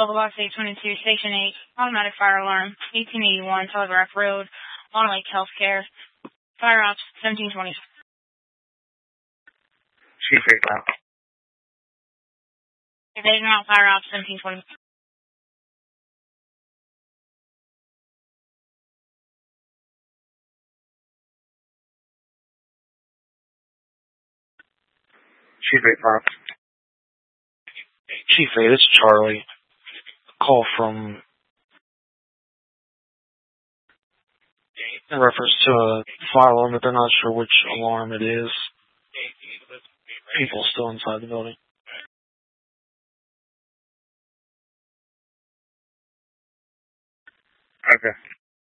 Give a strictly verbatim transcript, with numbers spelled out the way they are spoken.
Eagle Box eight twenty-two, Station eight, automatic fire alarm, eighteen eighty-one, Telegraph Road, Long Lake Healthcare, Fire Ops seventeen twenty. Chief eight Mile. Evading out Fire Ops seventeen twenty. Chief eight Mile. Chief eight, it's Charlie. Call from in reference to a fire alarm, but they're not sure which alarm it is. People still inside the building. Okay.